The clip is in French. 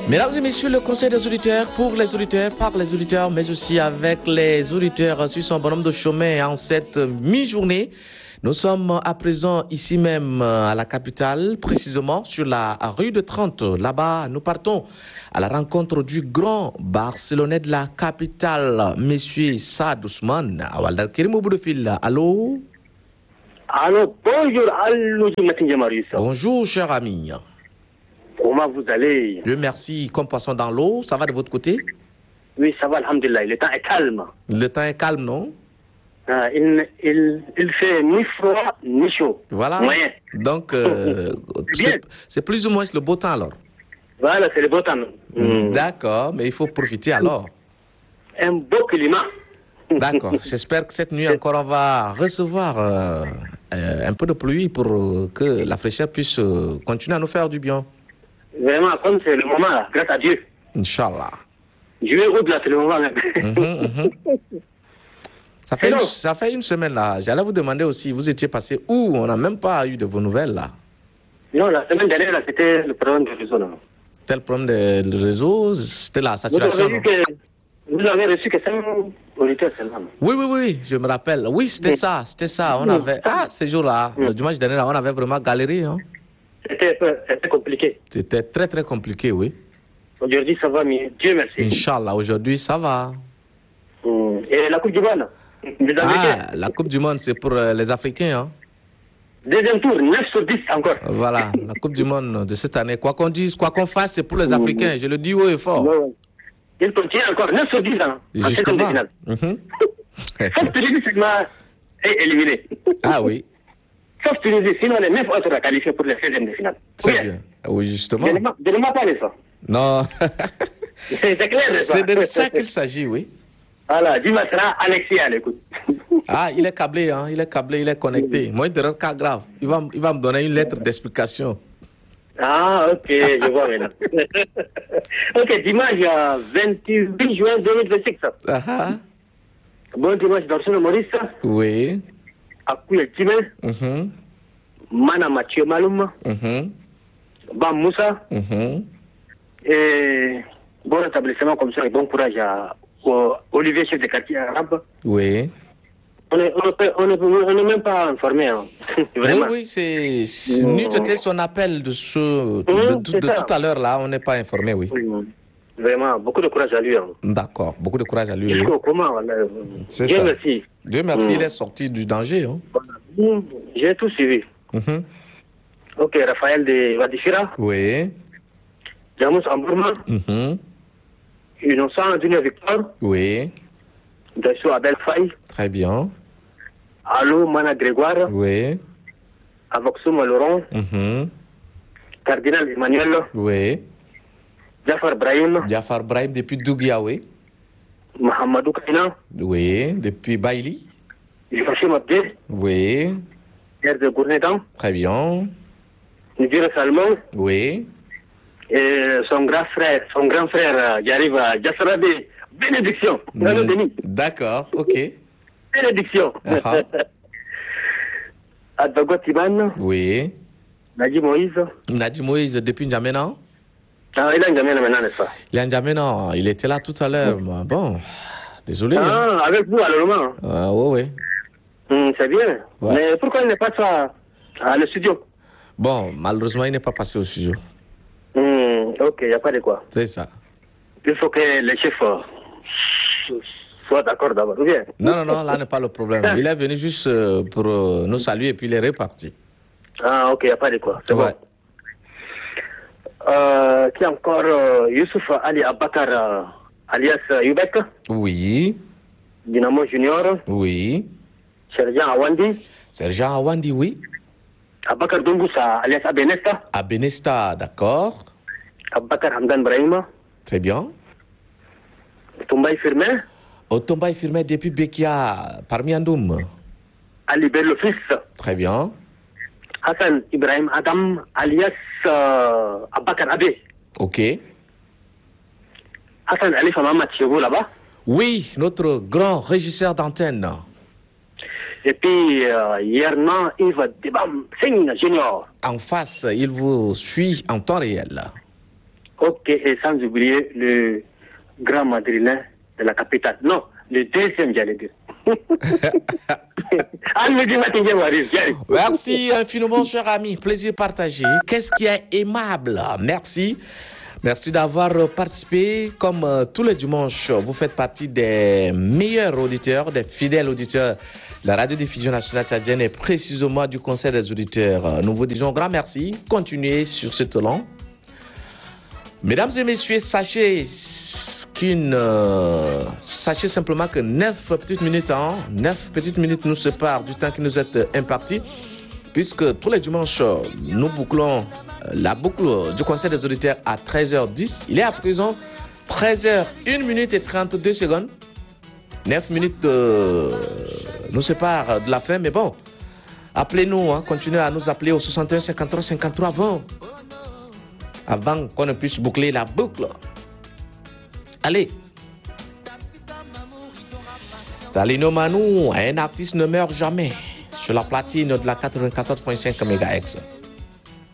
Mesdames et messieurs, le conseil des auditeurs, pour les auditeurs, par les auditeurs, mais aussi avec les auditeurs sur son bonhomme de chemin en cette mi-journée. Nous sommes à présent ici même à la capitale, précisément sur la rue de Trente. Là-bas, nous partons à la rencontre du grand Barcelonais de la capitale, Monsieur Saad Ousmane. Awaldar Kerimou Boudefil, allô? Allô, bonjour, allô, Bonjour, cher ami. Comment vous allez? Dieu merci, comme poisson dans l'eau. Ça va de votre côté? Oui, ça va, alhamdulillah. Le temps est calme. Le temps est calme, non? Il fait ni froid, ni chaud. Voilà. Moyen. Donc, c'est plus ou moins le beau temps alors. Voilà, c'est le beau temps. D'accord, mais il faut profiter alors. Un beau climat. D'accord. J'espère que cette nuit encore, on va recevoir un peu de pluie pour que la fraîcheur puisse continuer à nous faire du bien. Vraiment, comme c'est le moment, là, grâce à Dieu. Inch'Allah. Je vais au-delà, c'est le moment même. Ça fait une semaine là. J'allais vous demander aussi, vous étiez passé où? On n'a même pas eu de vos nouvelles là. Non, la semaine dernière, là, c'était le problème du réseau. Là. C'était le problème du réseau? C'était la saturation? Vous avez reçu que 5 auditeurs seulement. Oui, je me rappelle. Oui, c'était ça. On avait... Ah, ces jours-là, le dimanche dernier, on avait vraiment galéré. Hein. C'était compliqué. C'était très, très compliqué, oui. Aujourd'hui, ça va mieux. Dieu merci. Inch'Allah, aujourd'hui, ça va. Et la Coupe du Monde la Coupe du Monde, c'est pour les Africains. Hein. Deuxième tour, 9 sur 10 encore. Voilà, la Coupe du Monde de cette année. Quoi qu'on dise, quoi qu'on fasse, c'est pour les Africains. Je le dis haut et fort. Il continue encore 9 sur 10 ans. En septembre de finale. Sauf Tunisie, est éliminé. Ah oui. Sauf Tunisie, sinon les 9 autres sont qualifiés pour les 16e de finale. Très bien. Oui, justement. Je ne m'en parle de ça. Non. C'est clair. C'est de ça qu'il s'agit, oui. Voilà, dis-moi ça, Alexis à l'écoute. Ah, il est câblé, hein. Il est câblé, il est connecté. Moi, il cas grave. Il va me donner une lettre d'explication. Ah, ok, je vois maintenant. Ok, dimanche 28 juin 2026. Bon dimanche dans le Maurice. Oui. Akuya Jimel. Mana Mathieu Maloum. Bam Moussa. Et bon établissement comme ça et bon courage à Olivier, chef de quartier arabe. Oui. On n'est même pas informé. Hein. Oui, c'est c'était son appel de tout à l'heure là, on n'est pas informé, oui. Vraiment, beaucoup de courage à lui. Hein. D'accord, beaucoup de courage à lui. Jusqu'au comment, c'est Dieu ça. merci. Dieu merci, il est sorti du danger. Hein. J'ai tout suivi. Ok, Raphaël de Wadifira. Oui. Jamus Ambourma. Innocent Junior Victor. Oui. Dassou Abel Faye. Très bien. Allô Mana Grégoire. Oui. Avoxouma Laurent. Cardinal Emmanuel. Oui. Jafar Brahim. Jafar Brahim depuis Dougia, oui. Mohamedou Kaina. Oui. Depuis Bailly. Joachim Abdel. Oui. Pierre de Gournedan. Très bien. Nidir Salmon. Oui. Et son grand frère, j'arrive à Jassarabe. Bénédiction. D'accord, ok. Bénédiction. Adbagot Iman. Oui. Nadi Moïse. Nadi Moïse depuis N'Djamena. Ah, il est en N'Djamena maintenant, n'est-ce pas? Il est en N'Djamena, il était là tout à l'heure. Bon, désolé. Ah, avec vous, alors, oui. C'est bien. Ouais. Mais pourquoi il n'est pas ça à le studio? Bon, malheureusement, il n'est pas passé au studio. Ok, il n'y a pas de quoi. C'est ça. Il faut que les chefs soient d'accord d'abord, ou bien? Non, là n'est pas le problème. Il est venu juste pour nous saluer et puis il est reparti. Ah, ok, il n'y a pas de quoi. C'est bon. Qui encore Youssouf Ali Abakar, alias Yubek. Oui. Dynamo Junior. Oui. Sergent Awandi. Sergent Awandi, oui. Abakar Dongoussa, alias Abenesta. Abenesta, d'accord. Abakar Hamdan Brahima. Très bien. Tombaï Firmin. Tombaï Firmin depuis Bekia, parmi Andoum. Ali Bello fils. Très bien. Hassan Ibrahim Adam, alias Abakar Abe. Ok. Hassan Ali Famamat chez vous là-bas. Oui, notre grand régisseur d'antenne. Et puis, Yernan Yves Debam Singh Junior. En face, il vous suit en temps réel. Ok, et sans oublier le grand madrilène de la capitale. Non, le deuxième, j'allais dire. Merci infiniment, cher ami. Plaisir partagé. Qu'est-ce qui est aimable? Merci. Merci d'avoir participé. Comme tous les dimanches, vous faites partie des meilleurs auditeurs, des fidèles auditeurs de la radiodiffusion nationale tchadienne et précisément du Conseil des auditeurs. Nous vous disons grand merci. Continuez sur ce talent. Mesdames et messieurs, sachez simplement que 9 petites minutes nous séparent du temps qui nous est imparti, puisque tous les dimanches, nous bouclons la boucle du Conseil des auditeurs à 13h10. Il est à présent 13h, 1 minute et 32 secondes. 9 minutes nous séparent de la fin, mais bon, appelez-nous, continuez à nous appeler au 61 53 53 20 avant qu'on ne puisse boucler la boucle. Allez. Talino Manu, un artiste ne meurt jamais sur la platine de la 94.5 MHz.